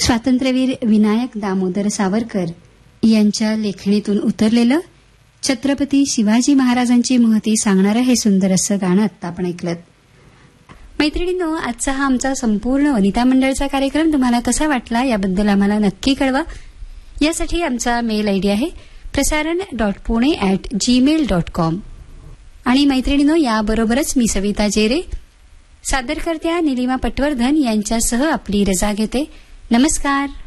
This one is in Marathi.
स्वातंत्र्यवीर विनायक दामोदर सावरकर यांच्या लेखणीतून उतरलेलं छत्रपती शिवाजी महाराजांची महती सांगणारं हे सुंदर असं गाणं आत्ता आपण ऐकलं. मैत्रिणींनो, आजचा हा आमचा संपूर्ण वनिता मंडळचा कार्यक्रम तुम्हाला कसा वाटला याबद्दल आम्हाला नक्की कळवा. यासाठी आमचा मेल आयडी आहे prasaran.pune@gmail.com. आणि मैत्रिणींनो, याबरोबरच मी सविता जेरे सादरकर्त्या निलिमा पटवर्धन यांच्यासह आपली रजा घेते. नमस्कार.